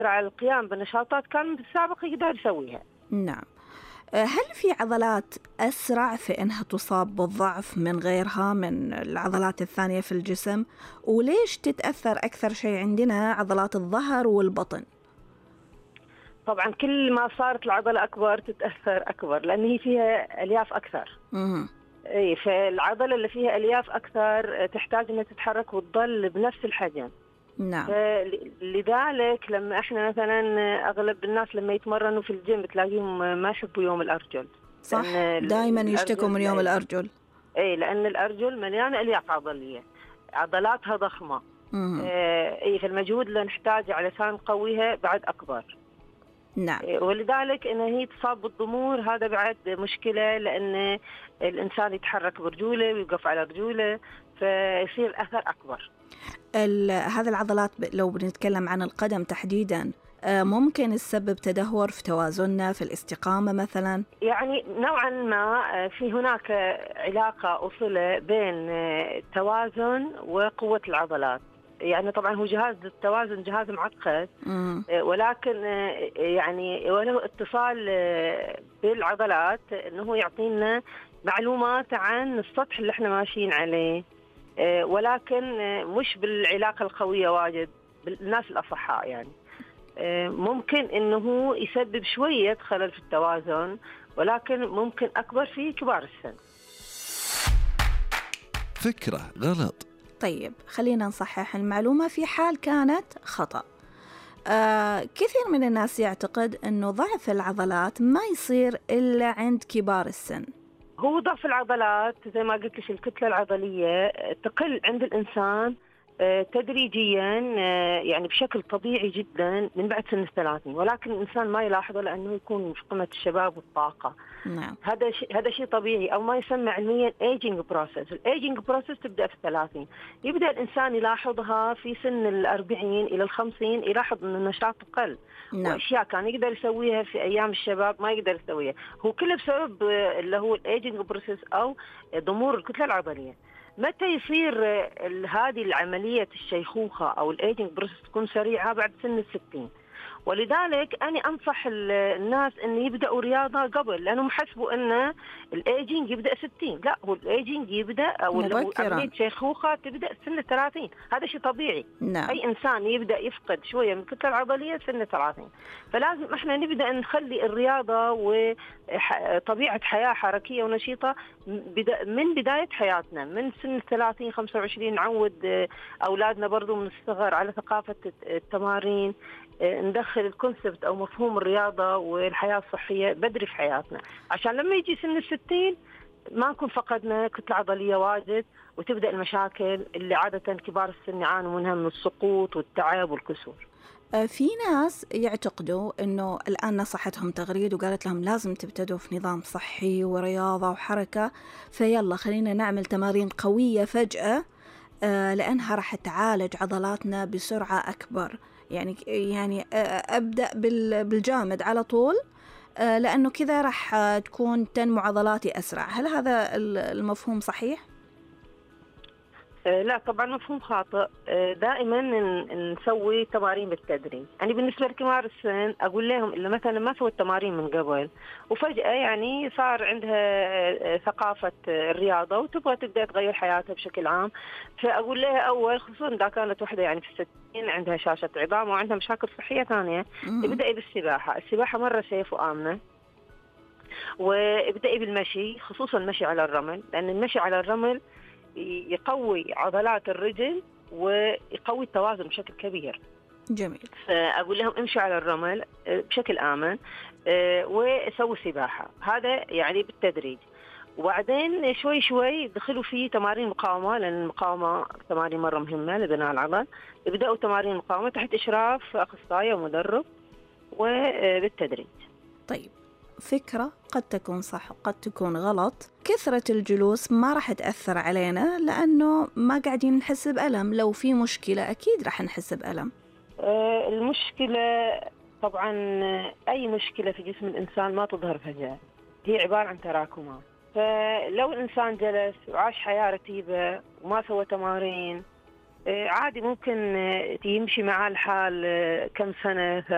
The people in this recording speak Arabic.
على القيام بنشاطات كان بالسابق يقدر يسويها. نعم. هل في عضلات أسرع في أنها تصاب بالضعف من غيرها من العضلات الثانية في الجسم؟ وليش تتأثر أكثر شيء عندنا عضلات الظهر والبطن؟ طبعا كل ما صارت العضلة أكبر تتأثر أكبر، لأن هي فيها ألياف أكثر. اي، فالعضلة اللي فيها ألياف أكثر تحتاج أنها تتحرك وتظل بنفس الحجم. نعم. لذلك لما احنا مثلا اغلب الناس لما يتمرنوا في الجيم تلاقيهم ما يحبوا يوم الأرجل. صح، دائما يشتكوا من يوم الأرجل. اي، لأن الأرجل مليانة ألياف عضلية، عضلاتها ضخمة. اي، فالمجهود اللي نحتاجه علشان نقويها بعد أكبر. نعم. ولذلك ان هي تصاب بالضمور، هذا بعد مشكله، لان الانسان يتحرك برجوله ويوقف على رجوله فيصير الاثر اكبر. هذه العضلات لو بنتكلم عن القدم تحديدا ممكن تسبب تدهور في توازننا في الاستقامه مثلا. يعني نوعا ما في هناك علاقه وصله بين التوازن وقوه العضلات. يعني طبعا هو جهاز التوازن جهاز معقد، ولكن يعني وله اتصال بالعضلات انه يعطينا معلومات عن السطح اللي احنا ماشيين عليه، ولكن مش بالعلاقة القوية واجد بالناس الأصحاء. يعني ممكن انه يسبب شوية خلل في التوازن، ولكن ممكن اكبر في كبار السن. فكرة غلط. طيب خلينا نصحح المعلومة في حال كانت خطأ. كثير من الناس يعتقد أنه ضعف العضلات ما يصير إلا عند كبار السن. هو ضعف العضلات زي ما قلت لك الكتلة العضلية تقل عند الإنسان تدريجيا، يعني بشكل طبيعي جدا من بعد سن 30، ولكن الإنسان ما يلاحظه لأنه يكون في قمة الشباب والطاقة. نعم. هذا شيء طبيعي، أو ما يسمى علميا ايجينج بروسيس. الايجينج بروسيس تبدأ في 30، يبدأ الإنسان يلاحظها في سن 40 إلى 50، يلاحظ أن النشاط قل. نعم. وأشياء كان يقدر يسويها في أيام الشباب ما يقدر يسويها، هو كله بسبب اللي هو الايجينج بروسيس أو ضمور الكتلة العضلية. متى يصير هذه العملية الشيخوخة أو الايجينج بروسيس تكون سريعة؟ بعد سن 60. ولذلك أنا أنصح الناس أن يبدأوا رياضة قبل، لأنهم حسبوا أن الأيجينج يبدأ 60، لا، هو الأيجينج يبدأ أو عملية شيخوخة تبدأ سن 30. هذا شيء طبيعي. نعم. أي إنسان يبدأ يفقد شوية من الكتلة العضلية سن 30، فلازم إحنا نبدأ نخلي الرياضة وطبيعة حياة حركية ونشيطة من بداية حياتنا، من سن 30-25. نعود أولادنا برضو من الصغر على ثقافة التمارين، ندخل الكونسبت أو مفهوم الرياضة والحياة الصحية بدري في حياتنا، عشان لما يجي سن 60 ما نكون فقدنا كتلة عضلية واجد وتبدأ المشاكل اللي عادة كبار السن يعانوا منها من السقوط والتعب والكسور. في ناس يعتقدوا أنه الآن نصحتهم تغريد وقالت لهم لازم تبتدوا في نظام صحي ورياضة وحركة، فيلا خلينا نعمل تمارين قوية فجأة لأنها راح تعالج عضلاتنا بسرعة أكبر. يعني أبدأ بالجامد على طول لأنه كذا راح تكون تنمو عضلاتي أسرع. هل هذا المفهوم صحيح؟ لا طبعا مفهوم خاطئ. دائما نسوي تمارين بالتدريج. يعني بالنسبة لكبار السن أقول لهم إلا مثلا ما سوت تمارين من قبل وفجأة يعني صار عندها ثقافة الرياضة وتبغى تبدأ تغير حياتها بشكل عام، فأقول لها أول، خصوصا إذا كانت وحدة يعني في 60 عندها شاشة عظام وعندها مشاكل صحية ثانية، ابدأي بالسباحة. السباحة مرة سيف وآمنة. وابدأي بالمشي، خصوصا المشي على الرمل، لأن المشي على الرمل يقوي عضلات الرجل ويقوي التوازن بشكل كبير. جميل. فأقول لهم امشوا على الرمل بشكل آمن وسووا سباحة. هذا يعني بالتدريج. وبعدين شوي شوي دخلوا في تمارين مقاومة، لأن المقاومة تمارين مرة مهمة لبناء العضل. يبدأوا تمارين مقاومة تحت إشراف أخصائي ومدرب وبالتدريج. طيب فكرة قد تكون صح وقد تكون غلط. كثرة الجلوس ما راح تأثر علينا لأنه ما قاعدين نحس بألم. لو في مشكلة أكيد راح نحس بألم. المشكلة طبعا أي مشكلة في جسم الإنسان ما تظهر فجأة، هي عبارة عن تراكمات. فلو الإنسان جلس وعاش حياة رتيبة وما سوى تمارين عادي ممكن يمشي معاه الحال كم سنة